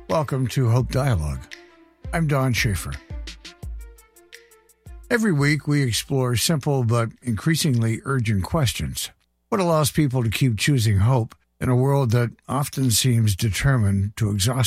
Welcome to Hope Dialogue. I'm Don Schaefer. Every week we explore simple but increasingly urgent questions. What allows people to keep choosing hope in a world that often seems determined to exhaust